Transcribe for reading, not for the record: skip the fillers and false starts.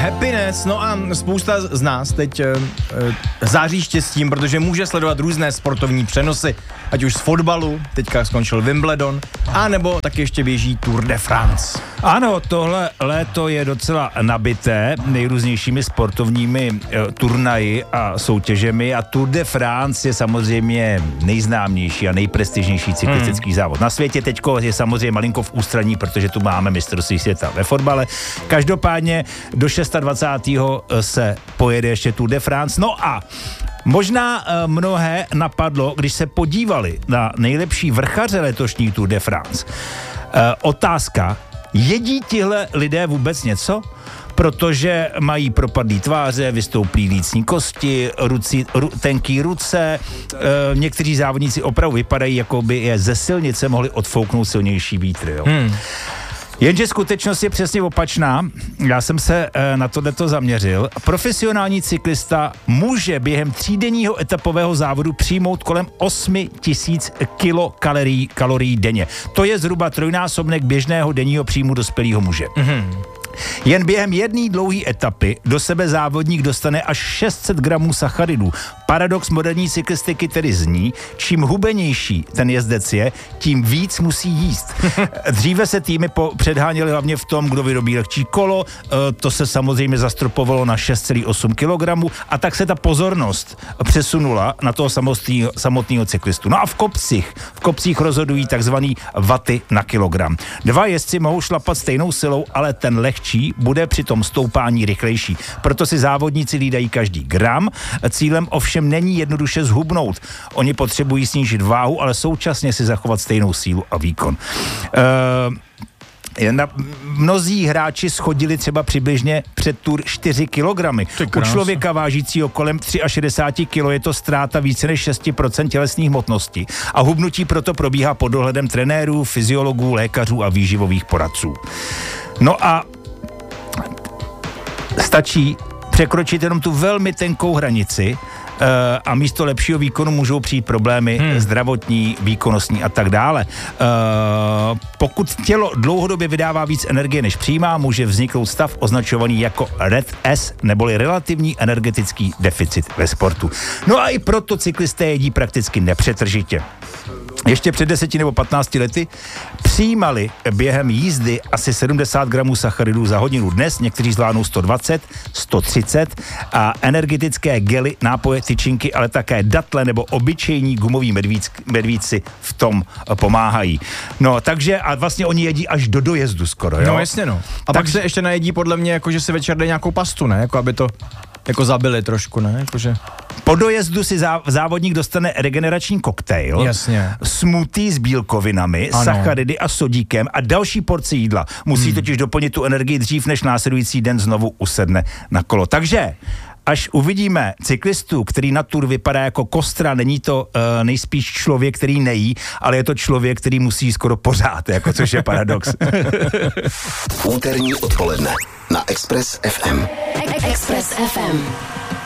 happiness. No a spousta z nás teď září štěstím, protože může sledovat různé sportovní přenosy, ať už z fotbalu, teďka skončil Wimbledon, a nebo tak ještě běží Tour de France. Ano, tohle léto je docela nabité nejrůznějšími sportovními turnaji a soutěžemi a Tour de France je samozřejmě nejznámější a nejprestižnější cyklistický závod. Na světě teďko je samozřejmě malinko v ústraní, protože tu máme mistrovství světa ve fotbale. Každopádně do 26. se pojede ještě Tour de France. No a možná mnohé napadlo, když se podívali na nejlepší vrchaře letošní Tour de France. Otázka, jedí tihle lidé vůbec něco? Protože mají propadlý tváře, vystouplý lícní kosti, tenký ruce. Někteří závodníci opravdu vypadají, jako by je ze silnice mohli odfouknout silnější vítr. Jo? Jenže skutečnost je přesně opačná. Já jsem se na tohleto zaměřil. Profesionální cyklista může během 3denního etapového závodu přijmout kolem 8000 kilokalorií denně. To je zhruba trojnásobnek běžného denního příjmu dospělého muže. Jen během jedné dlouhé etapy do sebe závodník dostane až 600 gramů sacharidů. Paradox moderní cyklistiky tedy zní, čím hubenější ten jezdec je, tím víc musí jíst. Dříve se týmy předháněly hlavně v tom, kdo vyrobí lehčí kolo, to se samozřejmě zastropovalo na 6,8 kg a tak se ta pozornost přesunula na toho samotného cyklistu. No a v kopcích rozhodují takzvaný waty na kilogram. Dva jezdci mohou šlapat stejnou silou, ale ten lehčí bude při tom stoupání rychlejší. Proto si závodníci hlídají každý gram. Cílem ovšem není jednoduše zhubnout. Oni potřebují snížit váhu, ale současně si zachovat stejnou sílu a výkon. Mnozí hráči schodili třeba přibližně před Tour 4 kilogramy. U člověka vážícího kolem 63 kg je to ztráta více než 6% tělesných hmotnosti a hubnutí proto probíhá pod dohledem trenérů, fyziologů, lékařů a výživových poradců. No a stačí překročit jenom tu velmi tenkou hranici a místo lepšího výkonu můžou přijít problémy zdravotní, výkonnostní a tak dále. Pokud tělo dlouhodobě vydává víc energie, než přijímá, může vzniknout stav označovaný jako RED-S, neboli relativní energetický deficit ve sportu. No a i proto cyklisté jedí prakticky nepřetržitě. Ještě před 10 nebo 15 lety přijímali během jízdy asi 70 gramů sacharidů za hodinu. Dnes někteří zvládnou 120, 130 a energetické gely, nápoje, tyčinky, ale také datle nebo obyčejní gumoví medvídci v tom pomáhají. No, takže a vlastně oni jedí až do dojezdu skoro, jo? No, jasně, no. A pak se ještě najedí podle mě, jako že si večer dají nějakou pastu, ne? Jako aby to jako zabili trošku, ne? Jakože... Po dojezdu si závodník dostane regenerační koktejl, jasně, smoothie s bílkovinami, ano, sacharidy a sodíkem a další porci jídla. Musí totiž doplnit tu energii dřív, než následující den znovu usedne na kolo. Takže až uvidíme cyklistu, který na Tour vypadá jako kostra, není to nejspíš člověk, který nejí, ale je to člověk, který musí skoro pořád, jako což je paradox. Úterní odpoledne na Express FM. Express FM.